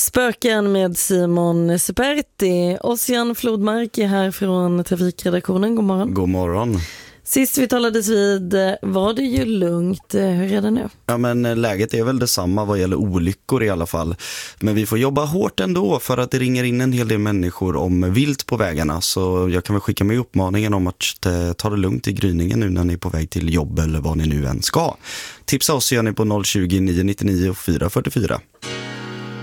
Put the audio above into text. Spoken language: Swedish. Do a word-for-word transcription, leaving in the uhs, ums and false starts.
Spöken med Simon Superti. Ossian Flodmark är här från trafikredaktionen. God morgon. God morgon. Sist vi talades vid var det ju lugnt. Hur är det nu? Ja, men läget är väl detsamma vad gäller olyckor i alla fall. Men vi får jobba hårt ändå för att det ringer in en hel del människor om vilt på vägarna. Så jag kan väl skicka med uppmaningen om att ta det lugnt i gryningen nu när ni är på väg till jobb eller vad ni nu än ska. Tipsa oss gör ni på noll tjugo, nio nio nio, fyra fyra fyra.